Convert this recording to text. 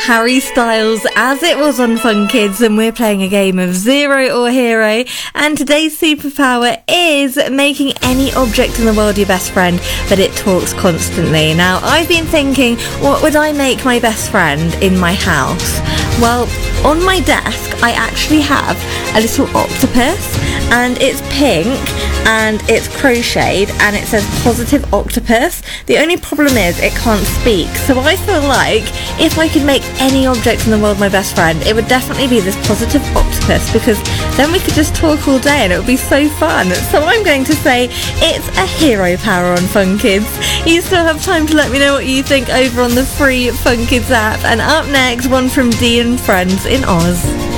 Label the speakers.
Speaker 1: Harry Styles, as it was on Fun Kids, and we're playing a game of Zero or Hero, and today's superpower is making any object in the world your best friend, but it talks constantly. Now, I've been thinking, what would I make my best friend in my house? Well, on my desk, I actually have a little octopus, and it's pink, and it's crocheted, and it says Positive Octopus. The only problem is it can't speak, so I feel like if I could make any object in the world my best friend, it would definitely be this Positive Octopus, because then we could just talk all day and it would be so fun. So I'm going to say it's a hero power on Fun Kids. You still have time to let me know what you think over on the free Fun Kids app. And up next, one from Dee and Friends in Oz.